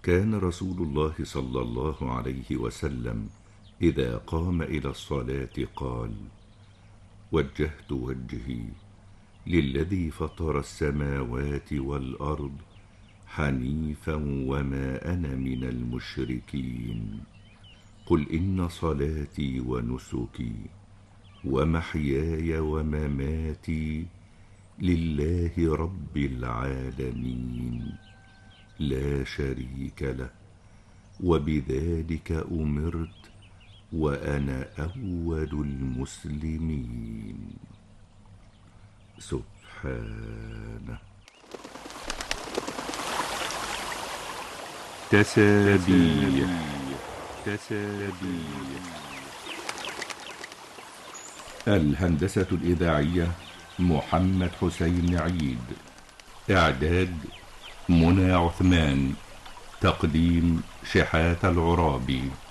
كان رسول الله صلى الله عليه وسلم إذا قام إلى الصلاة قال: وجهت وجهي للذي فطر السماوات والأرض حنيفا وما أنا من المشركين. قل إن صلاتي ونسكي ومحياي ومماتي لله رب العالمين لا شريك له وبذلك أمرت وأنا أول المسلمين. سبحانه. تسابيح. الهندسة الإذاعية محمد حسين عيد. إعداد منى عثمان. تقديم شحاتة العرابي.